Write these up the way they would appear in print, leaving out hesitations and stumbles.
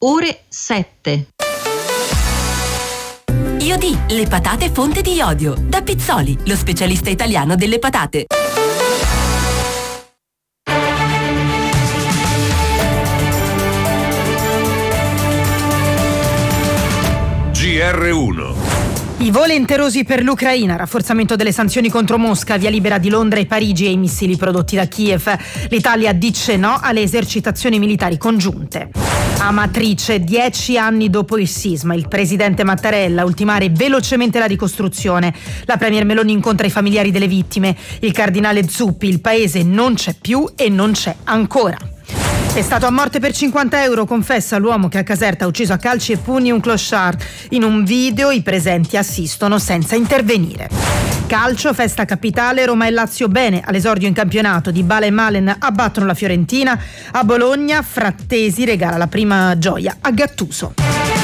ore 7. Iodi, le patate fonte di iodio. Da Pizzoli, lo specialista italiano delle patate. GR1. I voli interosi per l'Ucraina, rafforzamento delle sanzioni contro Mosca, via libera di Londra e Parigi e i missili prodotti da Kiev. L'Italia dice no alle esercitazioni militari congiunte. Amatrice, 10 anni dopo il sisma, il presidente Mattarella ultimare velocemente la ricostruzione. La premier Meloni incontra i familiari delle vittime. Il cardinale Zuppi, il paese non c'è più e non c'è ancora. È stato a morte per 50 euro, confessa l'uomo che a Caserta ha ucciso a calci e pugni un clochard. In un video i presenti assistono senza intervenire. Calcio, festa capitale, Roma e Lazio bene. All'esordio in campionato, Dybala e Malen abbattono la Fiorentina. A Bologna, Frattesi regala la prima gioia a Gattuso.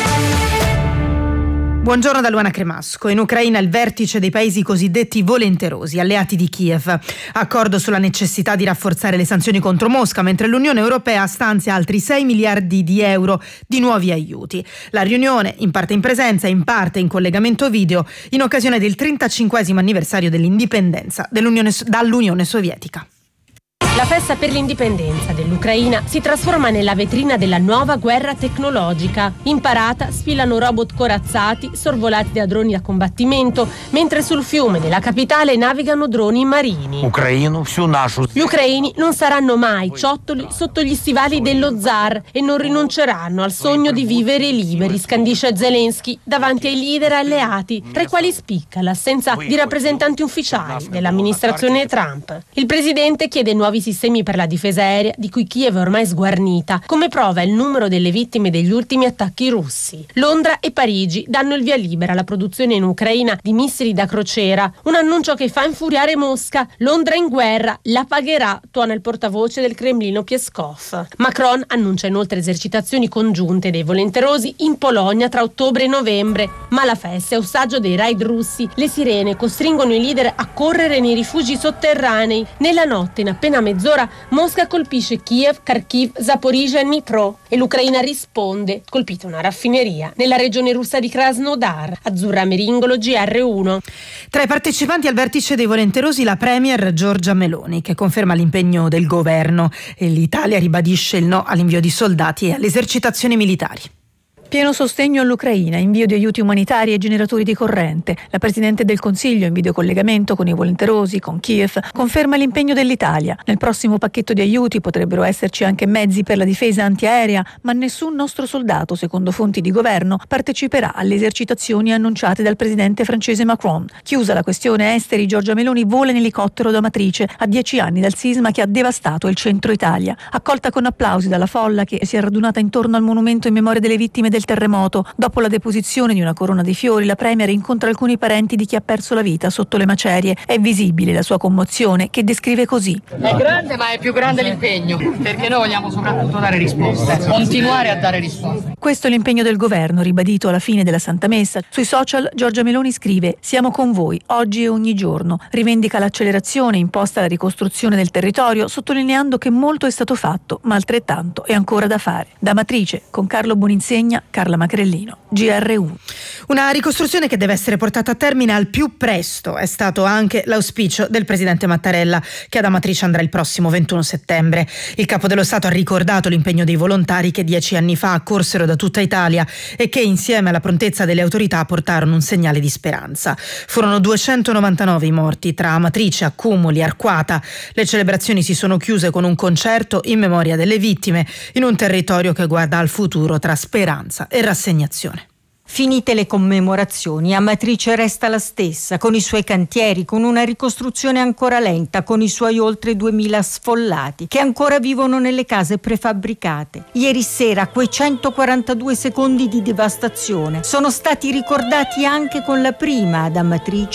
Buongiorno da Luana Cremasco. In Ucraina il vertice dei paesi cosiddetti volenterosi, alleati di Kiev. Accordo sulla necessità di rafforzare le sanzioni contro Mosca, mentre l'Unione Europea stanzia altri 6 miliardi di euro di nuovi aiuti. La riunione, in parte in presenza e in parte in collegamento video, in occasione del 35° anniversario dell'indipendenza dall'Unione Sovietica. La festa per l'indipendenza dell'Ucraina si trasforma nella vetrina della nuova guerra tecnologica. In parata sfilano robot corazzati sorvolati da droni da combattimento, mentre sul fiume della capitale navigano droni marini. Gli ucraini non saranno mai ciottoli sotto gli stivali dello zar e non rinunceranno al sogno di vivere liberi, scandisce Zelensky davanti ai leader alleati, tra i quali spicca l'assenza di rappresentanti ufficiali dell'amministrazione Trump. Il presidente chiede nuovi sistemi per la difesa aerea di cui Kiev è ormai sguarnita, come prova il numero delle vittime degli ultimi attacchi russi. Londra e Parigi danno il via libera alla produzione in Ucraina di missili da crociera, un annuncio che fa infuriare Mosca. Londra in guerra, la pagherà, tuona il portavoce del Cremlino Peskov. Macron annuncia inoltre esercitazioni congiunte dei volenterosi in Polonia tra ottobre e novembre, ma la festa è ostaggio dei raid russi. Le sirene costringono i leader a correre nei rifugi sotterranei. Nella notte, in appena mezz'ora, Mosca colpisce Kiev, Kharkiv, Zaporizhzhia e Dnipro e l'Ucraina risponde, colpita una raffineria nella regione russa di Krasnodar. Azzurra Meringolo, GR1. Tra i partecipanti al vertice dei volenterosi la premier Giorgia Meloni, che conferma l'impegno del governo, e l'Italia ribadisce il no all'invio di soldati e alle esercitazioni militari. Pieno sostegno all'Ucraina, invio di aiuti umanitari e generatori di corrente. La Presidente del Consiglio, in videocollegamento con i volenterosi, con Kiev, conferma l'impegno dell'Italia. Nel prossimo pacchetto di aiuti potrebbero esserci anche mezzi per la difesa antiaerea, ma nessun nostro soldato, secondo fonti di governo, parteciperà alle esercitazioni annunciate dal presidente francese Macron. Chiusa la questione esteri, Giorgia Meloni vola in elicottero da Amatrice, a 10 anni dal sisma che ha devastato il centro Italia. Accolta con applausi dalla folla che si è radunata intorno al monumento in memoria delle vittime del terremoto. Dopo la deposizione di una corona di fiori, la premier incontra alcuni parenti di chi ha perso la vita sotto le macerie. È visibile la sua commozione, che descrive così: è grande, ma è più grande l'impegno, perché noi vogliamo soprattutto dare risposte, continuare a dare risposte. Questo è l'impegno del governo, ribadito alla fine della Santa Messa. Sui social Giorgia Meloni scrive: siamo con voi, oggi e ogni giorno. Rivendica l'accelerazione imposta alla ricostruzione del territorio, sottolineando che molto è stato fatto, ma altrettanto è ancora da fare. Da Amatrice, con Carlo Boninsegna, Carla Macrellino, GR1. Una ricostruzione che deve essere portata a termine al più presto è stato anche l'auspicio del presidente Mattarella, che ad Amatrice andrà il prossimo 21 settembre. Il capo dello Stato ha ricordato l'impegno dei volontari che 10 anni fa accorsero da tutta Italia e che insieme alla prontezza delle autorità portarono un segnale di speranza. Furono 299 i morti tra Amatrice, Accumuli, Arquata. Le celebrazioni si sono chiuse con un concerto in memoria delle vittime in un territorio che guarda al futuro tra speranza e rassegnazione. Finite le commemorazioni, Amatrice resta la stessa, con i suoi cantieri, con una ricostruzione ancora lenta, con i suoi oltre 2000 sfollati, che ancora vivono nelle case prefabbricate. Ieri sera quei 142 secondi di devastazione sono stati ricordati anche con la prima ad Amatrice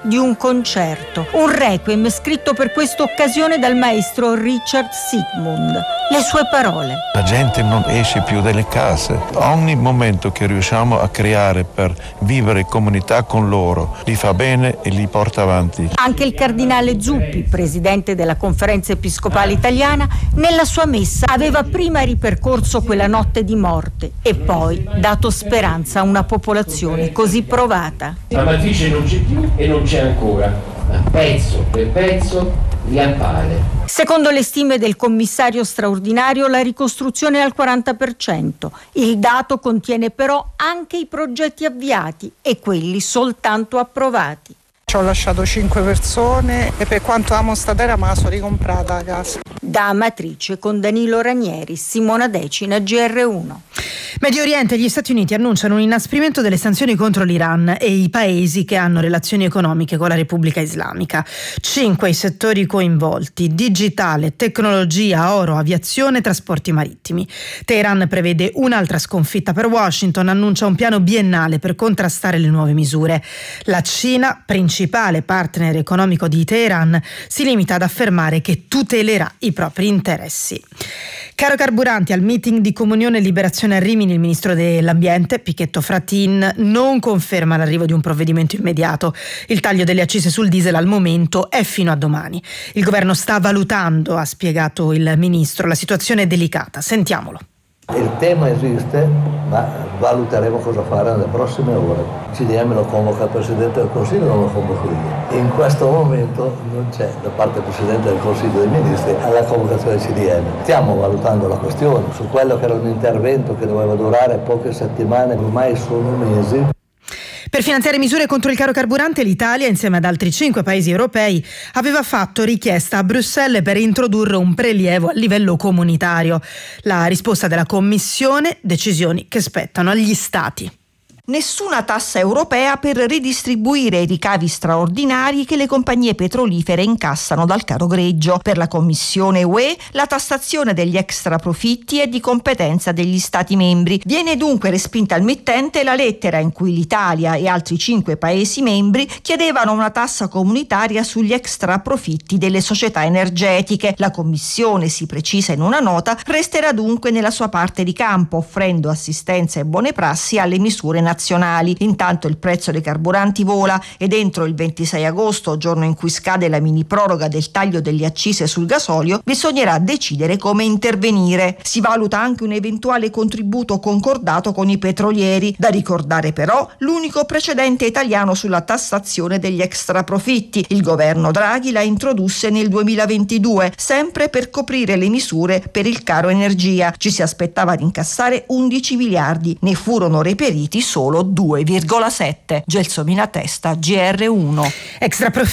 di un concerto, un requiem scritto per questa occasione dal maestro Richard Sigmund. Le sue parole. La gente non esce più dalle case. Ogni momento che riusciamo a creare per vivere in comunità con loro li fa bene e li porta avanti. Anche il cardinale Zuppi, presidente della Conferenza Episcopale Italiana, nella sua messa aveva prima ripercorso quella notte di morte e poi dato speranza a una popolazione così provata. La matrice non c'è più e non c'è ancora, ma pezzo per pezzo riappare. Secondo le stime del commissario straordinario, la ricostruzione è al 40%. Il dato contiene però anche i progetti avviati e quelli soltanto approvati. Ci ho lasciato 5 persone e per quanto amo sta terra me la sono ricomprata a casa. Da Amatrice con Danilo Ranieri, Simona Decina, GR1. Medio Oriente, gli Stati Uniti annunciano un inasprimento delle sanzioni contro l'Iran e i paesi che hanno relazioni economiche con la Repubblica Islamica. 5 i settori coinvolti: digitale, tecnologia, oro, aviazione, trasporti marittimi. Teheran prevede un'altra sconfitta per Washington, annuncia un piano biennale per contrastare le nuove misure. La Cina, principale partner economico di Teheran, si limita ad affermare che tutelerà i propri interessi. Caro carburanti, al meeting di Comunione e Liberazione a Rimini il ministro dell'Ambiente, Pichetto Fratin, non conferma l'arrivo di un provvedimento immediato. Il taglio delle accise sul diesel al momento è fino a domani. Il governo sta valutando, ha spiegato il ministro, la situazione è delicata. Sentiamolo. Il tema esiste, ma valuteremo cosa fare nelle prossime ore. Il CDM lo convoca il Presidente del Consiglio, non lo convoco io. In questo momento non c'è da parte del Presidente del Consiglio dei Ministri alla convocazione del CDM. Stiamo valutando la questione su quello che era un intervento che doveva durare poche settimane, ormai sono mesi. Per finanziare misure contro il caro carburante, l'Italia, insieme ad altri 5 paesi europei, aveva fatto richiesta a Bruxelles per introdurre un prelievo a livello comunitario. La risposta della Commissione: decisioni che spettano agli Stati. Nessuna tassa europea per ridistribuire i ricavi straordinari che le compagnie petrolifere incassano dal caro greggio. Per la Commissione UE la tassazione degli extraprofitti è di competenza degli Stati membri. Viene dunque respinta al mittente la lettera in cui l'Italia e altri 5 Paesi membri chiedevano una tassa comunitaria sugli extraprofitti delle società energetiche. La Commissione, si precisa in una nota, resterà dunque nella sua parte di campo, offrendo assistenza e buone prassi alle misure nazionali. Intanto il prezzo dei carburanti vola ed entro il 26 agosto, giorno in cui scade la mini proroga del taglio delle accise sul gasolio, bisognerà decidere come intervenire. Si valuta anche un eventuale contributo concordato con i petrolieri. Da ricordare però l'unico precedente italiano sulla tassazione degli extraprofitti. Il governo Draghi la introdusse nel 2022, sempre per coprire le misure per il caro energia. Ci si aspettava di incassare 11 miliardi, ne furono reperiti solo 2,7. Gelsomina Testa, GR1.